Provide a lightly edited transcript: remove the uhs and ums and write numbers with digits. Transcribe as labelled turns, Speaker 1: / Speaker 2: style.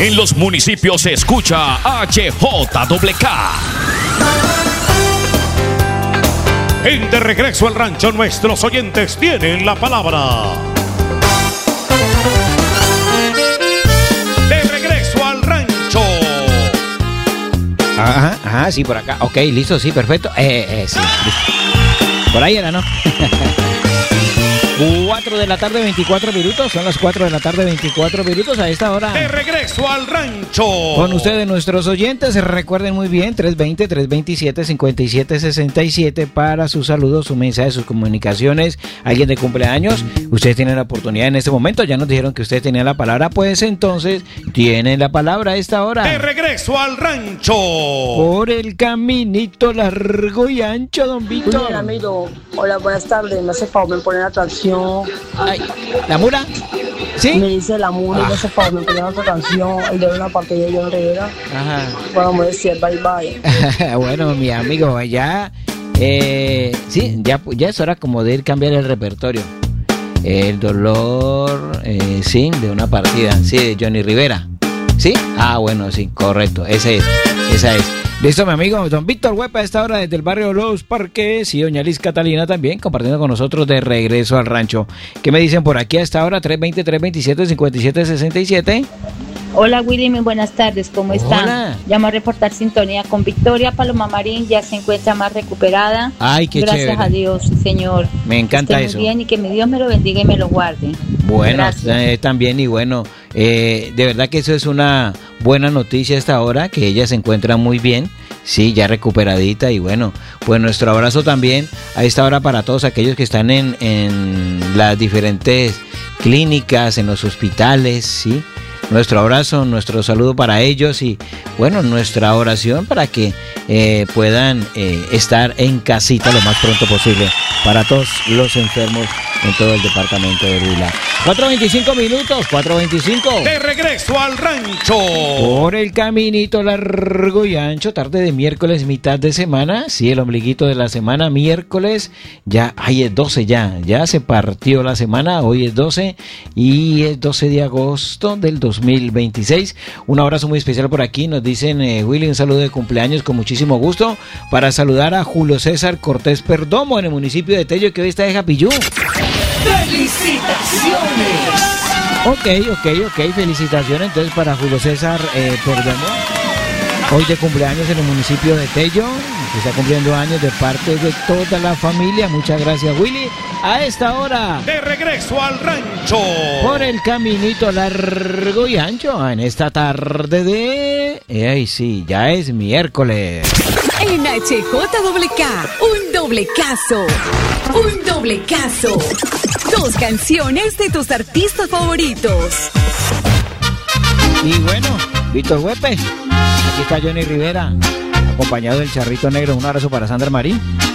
Speaker 1: En los municipios se escucha HJWK. En De Regreso al Rancho, nuestros oyentes tienen la palabra. De Regreso al Rancho.
Speaker 2: Ajá, sí, por acá. Ok, listo, sí, perfecto. Sí, listo. Por ahí era, ¿no? 4 de la tarde, 24 minutos. Son las 4 de la tarde, 24 minutos a esta hora.
Speaker 1: De Regreso al Rancho.
Speaker 2: Con ustedes, nuestros oyentes, recuerden muy bien, 320-327-5767 para sus saludos, sus mensajes, sus comunicaciones. Alguien de cumpleaños, ustedes tienen la oportunidad en este momento. Ya nos dijeron que ustedes tenían la palabra, pues entonces tienen la palabra a esta hora.
Speaker 1: De Regreso al Rancho.
Speaker 2: Por el caminito largo y ancho, don Víctor.
Speaker 3: Bien, amigo. Hola, buenas tardes. Me hace favor, me ponen la canción.
Speaker 2: Ay, ¿la mura? ¿Sí?
Speaker 3: Me dice la mura, me hace favor, me ponen otra canción. El de una parte de John Rivera.
Speaker 2: Ajá.
Speaker 3: Bueno, me decía bye bye.
Speaker 2: Bueno, mi amigo, ya sí, ya es hora como de ir cambiar el repertorio. El dolor, sí, de una partida, sí, de Johnny Rivera. ¿Sí? Ah, bueno, sí, correcto, esa es. Listo, mi amigo, don Víctor Huepa, a esta hora desde el barrio Los Parques, y doña Liz Catalina también, compartiendo con nosotros De Regreso al Rancho. ¿Qué me dicen por aquí a esta hora? 320-327-5767.
Speaker 4: Hola Willy, muy buenas tardes, ¿cómo están?
Speaker 2: Hola.
Speaker 4: Llamo a reportar sintonía con Victoria. Paloma Marín ya se encuentra más recuperada.
Speaker 2: Ay, qué
Speaker 4: Gracias
Speaker 2: chévere.
Speaker 4: a Dios, Señor.
Speaker 2: Me encanta
Speaker 4: Esté
Speaker 2: eso.
Speaker 4: muy bien y que mi Dios me lo bendiga y me lo guarde.
Speaker 2: Bueno,
Speaker 4: Gracias.
Speaker 2: también, y bueno, de verdad que eso es una buena noticia a esta hora, que ella se encuentra muy bien, sí, ya recuperadita, y bueno, pues nuestro abrazo también a esta hora para todos aquellos que están en las diferentes clínicas, en los hospitales, sí. Nuestro abrazo, nuestro saludo para ellos y bueno, nuestra oración para que puedan estar en casita lo más pronto posible para todos los enfermos en todo el departamento de Huila. 4:25 minutos, 4:25.
Speaker 1: De Regreso al Rancho.
Speaker 2: Por el caminito largo y ancho, tarde de miércoles, mitad de semana. Sí, el ombliguito de la semana, miércoles. Ya, ahí es 12 ya se partió la semana. Hoy es 12 y es 12 de agosto del 2026. Un abrazo muy especial por aquí. Nos dicen, Willy, un saludo de cumpleaños con muchísimo gusto para saludar a Julio César Cortés Perdomo en el municipio de Tello, que hoy está de Japillú.
Speaker 5: ¡Felicitaciones!
Speaker 2: Ok, felicitaciones entonces para Julio César Perdomo, hoy de cumpleaños en el municipio de Tello, que está cumpliendo años de parte de toda la familia. Muchas gracias, Willy. A esta hora,
Speaker 1: De Regreso al Rancho.
Speaker 2: por el caminito largo y ancho, en esta tarde de... ¡Ay, sí! Ya es miércoles.
Speaker 5: En HJWK, un doble caso. Un doble caso. 2 canciones de tus artistas favoritos.
Speaker 2: Y bueno, Víctor Huepe, aquí está Johnny Rivera, acompañado del Charrito Negro. Un abrazo para Sandra Marín.